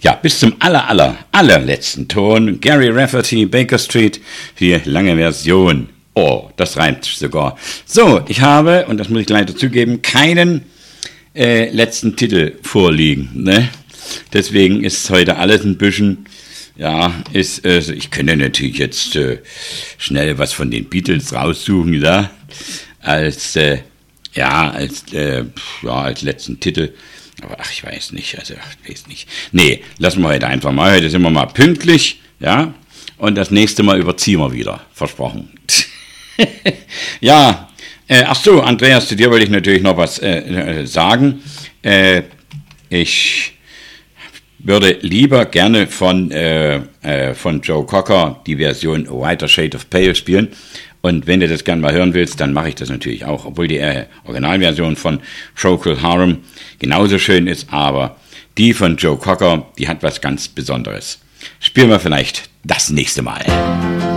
Ja, bis zum allerletzten Ton. Gary Rafferty, Baker Street, die lange Version. Oh, das reimt sogar. So, ich habe, und das muss ich gleich dazugeben, keinen letzten Titel vorliegen. Ne? Deswegen ist heute alles ein bisschen, ich könnte natürlich jetzt schnell was von den Beatles raussuchen, ja, als letzten Titel. Aber ich weiß nicht, Nee, lassen wir heute einfach mal. Heute sind wir mal pünktlich, ja. Und das nächste Mal überziehen wir wieder. Versprochen. Ja, Andreas, zu dir wollte ich natürlich noch was sagen. Ich würde lieber gerne von Joe Cocker die Version A Whiter Shade of Pale spielen. Und wenn du das gerne mal hören willst, dann mache ich das natürlich auch, obwohl die Originalversion von Procol Harum genauso schön ist, aber die von Joe Cocker, die hat was ganz Besonderes. Spielen wir vielleicht das nächste Mal.